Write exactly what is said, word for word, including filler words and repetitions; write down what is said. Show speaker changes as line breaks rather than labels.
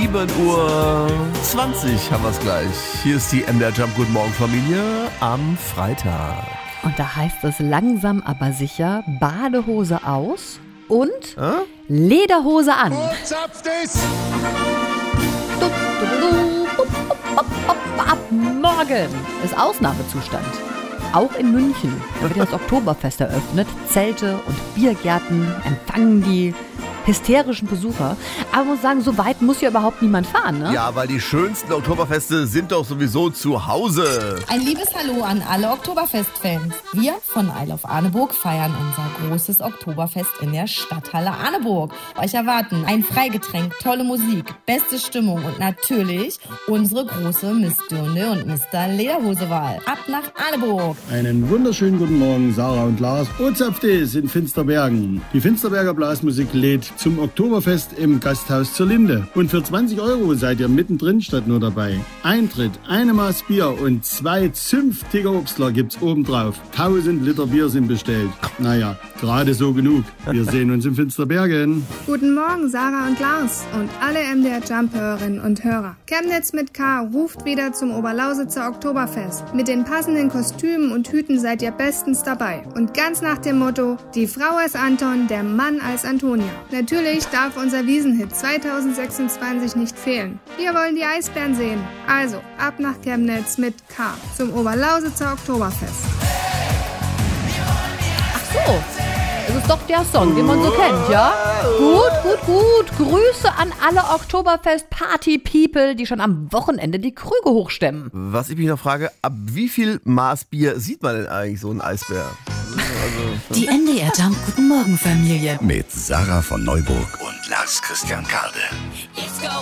sieben Uhr zwanzig haben wir es gleich. Hier ist die M D R Jump Guten Morgen Familie am Freitag.
Und da heißt es langsam aber sicher, Badehose aus und
Äh?
Lederhose an. Ab morgen ist Ausnahmezustand. Auch in München. Da wird das Oktoberfest eröffnet. Zelte und Biergärten empfangen die hysterischen Besucher. Aber man muss sagen, so weit muss ja überhaupt niemand fahren, ne?
Ja, weil die schönsten Oktoberfeste sind doch sowieso zu Hause.
Ein liebes Hallo an alle Oktoberfest-Fans. Wir von Isle of Arneburg feiern unser großes Oktoberfest in der Stadthalle Arneburg. Euch erwarten ein Freigetränk, tolle Musik, beste Stimmung und natürlich unsere große Miss Dirndl und Mister Lederhosewahl. Ab nach Arneburg.
Einen wunderschönen guten Morgen, Sarah und Lars. Ozapftes in Finsterbergen. Die Finsterberger Blasmusik lädt zum Oktoberfest im Gasthaus zur Linde. Und für zwanzig Euro seid ihr mittendrin statt nur dabei. Eintritt, eine Maß Bier und zwei zünftige Obstler gibt's obendrauf. Tausend Liter Bier sind bestellt. Naja, gerade so genug. Wir sehen uns in Finsterbergen.
Guten Morgen, Sarah und Lars und alle M D R Jump-Hörerinnen und Hörer. Chemnitz mit K ruft wieder zum Oberlausitzer Oktoberfest. Mit den passenden Kostümen und Hüten seid ihr bestens dabei. Und ganz nach dem Motto, die Frau als Anton, der Mann als Antonia. Natürlich darf unser Wiesenhit zweitausendsechsundzwanzig nicht fehlen. Wir wollen die Eisbären sehen. Also, ab nach Chemnitz mit K zum Oberlausitzer Oktoberfest.
Ach so, das ist doch der Song, den man so kennt, ja? Gut, gut, gut. Grüße an alle Oktoberfest-Party-People, die schon am Wochenende die Krüge hochstemmen.
Was ich mich noch frage, ab wie viel Maß Bier sieht man denn eigentlich so einen Eisbär?
Die M D R Jump Guten Morgen Familie.
Mit Sarah von Neuburg und Lars Christian Karde.